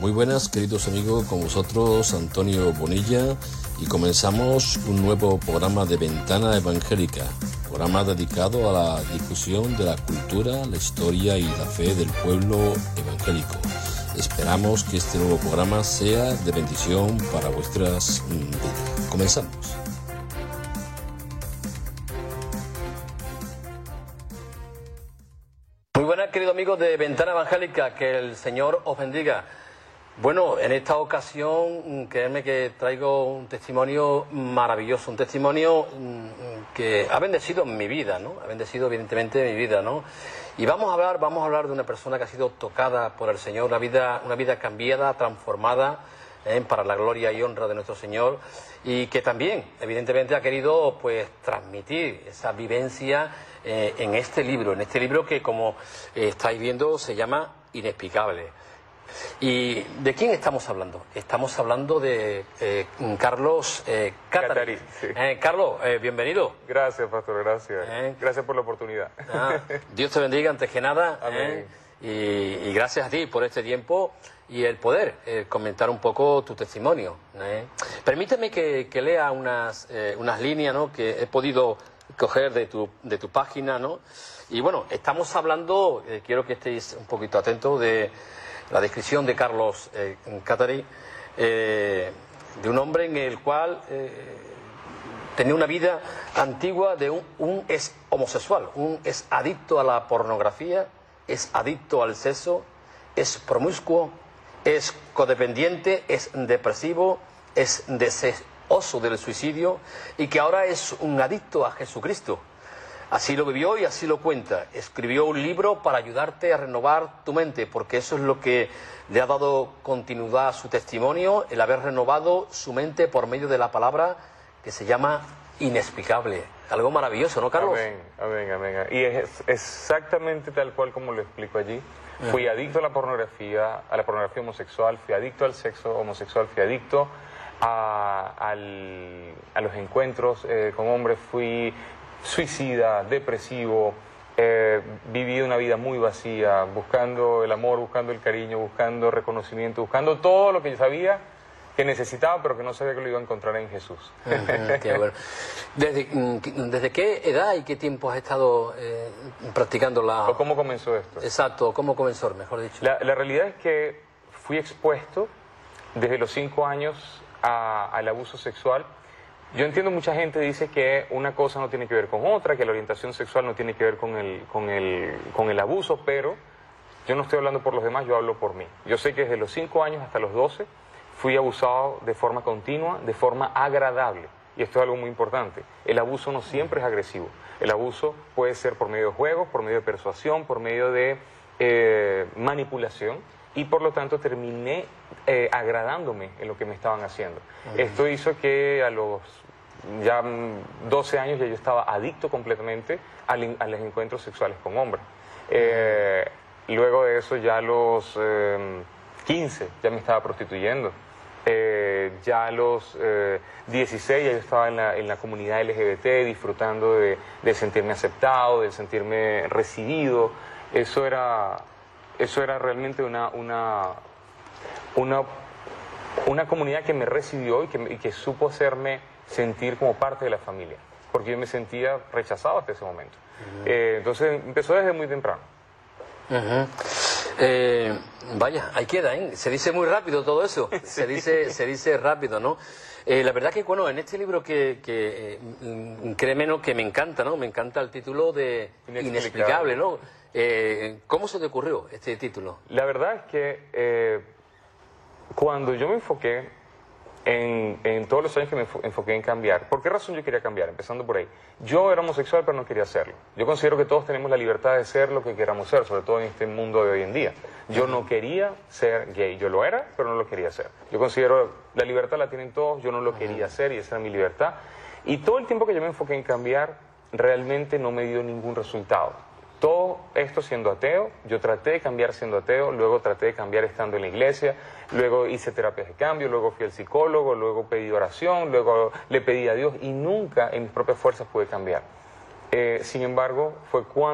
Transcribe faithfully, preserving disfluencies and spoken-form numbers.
Muy buenas, queridos amigos, con vosotros Antonio Bonilla, y comenzamos un nuevo programa de Ventana Evangélica, programa dedicado a la difusión de la cultura, la historia y la fe del pueblo evangélico. Esperamos que este nuevo programa sea de bendición para vuestras vidas. Comenzamos. Muy buenas, queridos amigos de Ventana Evangélica, que el Señor os bendiga. Bueno, en esta ocasión, créanme que traigo un testimonio maravilloso, un testimonio que ha bendecido mi vida, ¿no? Ha bendecido evidentemente mi vida, ¿no? Y vamos a hablar, vamos a hablar de una persona que ha sido tocada por el Señor, una vida, una vida cambiada, transformada, ¿eh? para la gloria y honra de nuestro Señor, y que también, evidentemente, ha querido, pues, transmitir esa vivencia eh, en este libro, en este libro que, como eh, estáis viendo, se llama Inexplicable. ¿Y de quién estamos hablando? Estamos hablando de eh, Carlos eh, Catari. Sí. Eh, Carlos, eh, bienvenido. Gracias, pastor, gracias. Eh. Gracias por la oportunidad. Ah, Dios te bendiga antes que nada. Amén. Eh, y, y gracias a ti por este tiempo y el poder eh, comentar un poco tu testimonio. Eh. Permíteme que, que lea unas, eh, unas líneas, ¿no?, que he podido coger de tu, de tu página, ¿no? Y bueno, estamos hablando, eh, quiero que estéis un poquito atentos, de la descripción de Carlos eh, Catari, eh, de un hombre en el cual eh, tenía una vida antigua de un, un es homosexual, un es adicto a la pornografía, es adicto al sexo, es promiscuo, es codependiente, es depresivo, es deseoso del suicidio, y que ahora es un adicto a Jesucristo. Así lo vivió y así lo cuenta. Escribió un libro para ayudarte a renovar tu mente, porque eso es lo que le ha dado continuidad a su testimonio, el haber renovado su mente por medio de la palabra que se llama Inexplicable. Algo maravilloso, ¿no, Carlos? Amén, amén, amén. Y es exactamente tal cual como lo explico allí. Fui adicto a la pornografía, a la pornografía homosexual, fui adicto al sexo homosexual, fui adicto a, al, a los encuentros eh, con hombres, fui suicida, depresivo, eh, viví una vida muy vacía, buscando el amor, buscando el cariño, buscando reconocimiento, buscando todo lo que yo sabía que necesitaba, pero que no sabía que lo iba a encontrar en Jesús. Uh-huh, qué bueno. ¿Desde, ¿Desde qué edad y qué tiempo has estado eh, practicando la...? ¿O cómo comenzó esto? Exacto, ¿cómo comenzó, mejor dicho? La, la realidad es que fui expuesto desde los cinco años a, al abuso sexual. Yo entiendo, mucha gente dice que una cosa no tiene que ver con otra, que la orientación sexual no tiene que ver con el, con el, con el abuso, pero yo no estoy hablando por los demás, yo hablo por mí. Yo sé que desde los cinco años hasta los doce fui abusado de forma continua, de forma agradable. Y esto es algo muy importante. El abuso no siempre es agresivo. El abuso puede ser por medio de juegos, por medio de persuasión, por medio de eh, manipulación. Y por lo tanto terminé eh, agradándome en lo que me estaban haciendo. Uh-huh. Esto hizo que a los ya doce años ya yo estaba adicto completamente a, a los encuentros sexuales con hombres. Eh, luego de eso ya a los eh, quince ya me estaba prostituyendo. Eh, ya a los eh, dieciséis ya yo estaba en la, en la comunidad L G B T, disfrutando de, de sentirme aceptado, de sentirme recibido. Eso era... Eso era realmente una, una, una, una comunidad que me recibió y que, y que supo hacerme sentir como parte de la familia, porque yo me sentía rechazado hasta ese momento. Uh-huh. eh, entonces empezó desde muy temprano. Uh-huh. eh, vaya, ahí queda, ¿eh? Se dice muy rápido todo eso, sí. se, dice, se dice rápido, ¿no? Eh, la verdad que, bueno, en este libro que, que eh, créeme, ¿no?, que me encanta, ¿no? Me encanta el título de Inexplicable, Inexplicable, ¿no? Eh, ¿Cómo se te ocurrió este título? La verdad es que eh, cuando yo me enfoqué en, en todos los años que me enfoqué en cambiar, ¿por qué razón yo quería cambiar? Empezando por ahí. Yo era homosexual, pero no quería serlo. Yo considero que todos tenemos la libertad de ser lo que queramos ser, sobre todo en este mundo de hoy en día. Yo no quería ser gay, yo lo era, pero no lo quería ser. Yo considero la libertad la tienen todos, yo no lo quería ser y esa era mi libertad. Y todo el tiempo que yo me enfoqué en cambiar, realmente no me dio ningún resultado. Todo esto siendo ateo, yo traté de cambiar siendo ateo, luego traté de cambiar estando en la iglesia, luego hice terapias de cambio, luego fui al psicólogo, luego pedí oración, luego le pedí a Dios y nunca en mis propias fuerzas pude cambiar. Eh, sin embargo, fue cuando